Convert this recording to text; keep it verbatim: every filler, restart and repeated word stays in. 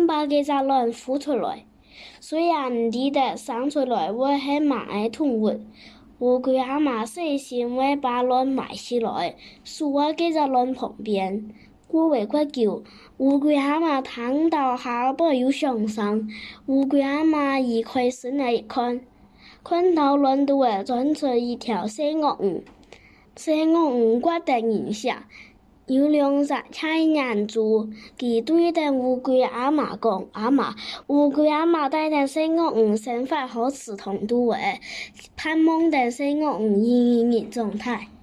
把这只卵孵出来。虽然唔记得生出来会很慢的动物，乌龟阿妈细心地把卵埋起来，竖喺这只卵旁边。过未几久，乌龟阿妈听到下边有响声，乌龟阿妈移开身来一看，看到卵肚诶钻出一条小鳄鱼。小鳄鱼决定认下，有两只彩眼珠，佢对着乌龟阿妈讲：阿妈，乌龟阿妈带着小鳄鱼生活好吃同度诶，盼望着小鳄鱼永远热状态。